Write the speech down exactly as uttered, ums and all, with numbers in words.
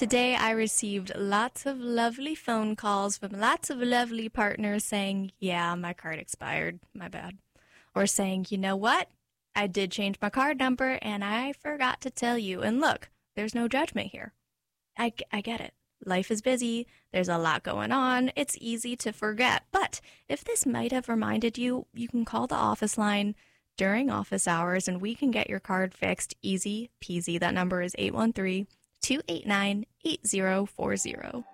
Today I received lots of lovely phone calls from lots of lovely partners saying, yeah, my card expired, my bad. Or saying, you know what? I did change my card number and I forgot to tell you. And look, there's no judgment here. I, I get it. Life is busy. There's a lot going on. It's easy to forget. But if this might have reminded you, you can call the office line during office hours and we can get your card fixed easy peasy. That number is eight one three, two eight nine, eight zero four zero.